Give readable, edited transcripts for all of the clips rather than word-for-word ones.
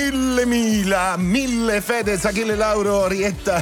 mille Fedez, Achille Lauro, Orietta.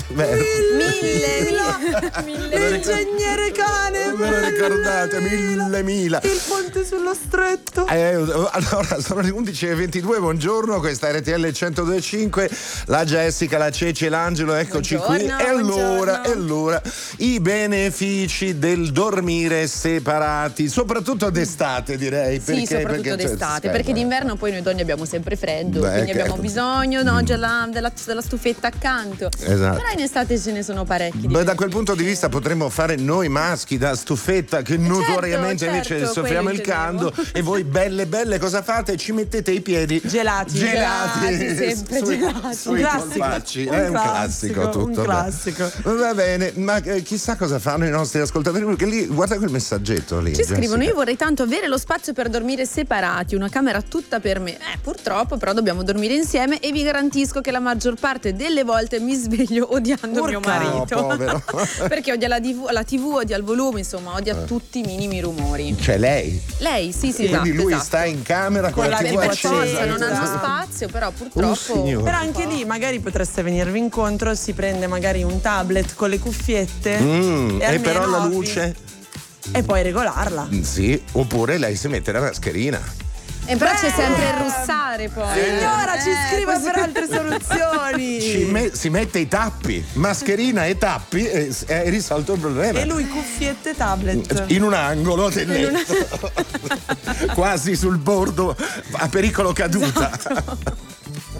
Mille ingegnere cane. Me lo ricordate? Mille. Il ponte sullo stretto. Allora, sono le 11:22, buongiorno, questa è RTL 102.5, la Jessica, la Ceci e l'Angelo, eccoci Buongiorno, qui. buongiorno. E allora, i benefici del dormire separati, soprattutto d'estate, direi. Sì, soprattutto d'estate, perché d'inverno poi noi donne abbiamo sempre freddo, quindi abbiamo bisogno della stufetta accanto. Esatto. Però in estate ce ne sono parecchi. Beh, da quel punto di vista potremmo fare noi maschi da stufetta, che notoriamente certo, invece soffriamo il caldo, e voi belle cosa fate? Ci mettete i piedi gelati, sempre gelati. Sui polpacci. È un classico tutto. Un classico. Va bene, ma chissà cosa fanno i nostri ascoltatori, perché lì guarda quel messaggetto lì. Ci scrivono: io vorrei tanto avere lo spazio per dormire separati, una camera tutta per me. Purtroppo però dobbiamo dormire insieme e vi garantisco che la maggior parte delle volte mi sveglio odiando mio marito. No, povero. Perché odia la TV, odia il volume, insomma, odia tutti i minimi rumori. Cioè lei? Lei, sì, quindi lui esatto. sta in camera con la TV per accesa. forza, non hanno spazio, però purtroppo. Però anche lì magari potreste venirvi incontro, si prende magari un tablet con le cuffiette e però la luce e poi regolarla. sì, oppure lei si mette la mascherina. E però c'è sempre il russare poi. Signora, ci scriva per altre soluzioni. Si mette i tappi, mascherina e tappi, e è risolto il problema. E lui cuffiette e tablet. In un angolo del letto. Quasi sul bordo, a pericolo caduta. Esatto.